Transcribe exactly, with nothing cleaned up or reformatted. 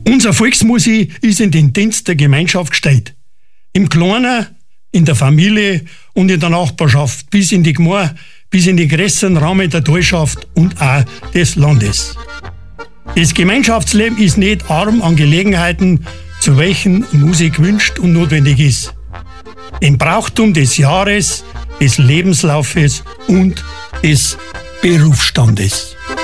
Unsere Volksmusik ist in den Dienst der Gemeinschaft gestellt. Im Kleinen, in der Familie und in der Nachbarschaft, bis in die Gemeinde, bis in den größeren Rahmen der Talschaft und auch des Landes. Das Gemeinschaftsleben ist nicht arm an Gelegenheiten, zu welchen Musik wünscht und notwendig ist. Im Brauchtum des Jahres, des Lebenslaufes und des Berufsstandes.